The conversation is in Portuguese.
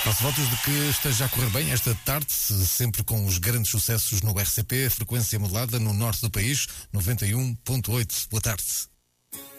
Faço votos de que esteja a correr bem esta tarde, sempre com os grandes sucessos no RCP, frequência modulada no norte do país, 91.8. Boa tarde.